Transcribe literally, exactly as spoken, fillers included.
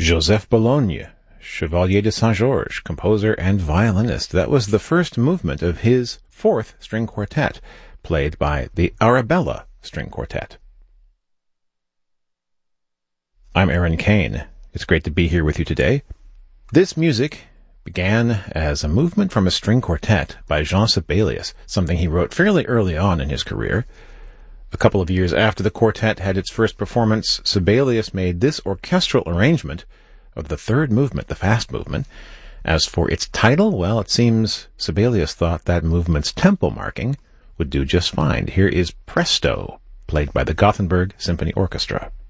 Joseph Bologne, Chevalier de Saint-Georges, composer and violinist. That was the first movement of his fourth string quartet, played by the Arabella String Quartet. I'm Aaron Kane. It's great to be here with you today. This music began as a movement from a string quartet by Jean Sibelius, something he wrote fairly early on in his career. A couple of years after the quartet had its first performance, Sibelius made this orchestral arrangement of the third movement, the fast movement. As for its title, well, it seems Sibelius thought that movement's tempo marking would do just fine. Here is Presto, played by the Gothenburg Symphony Orchestra.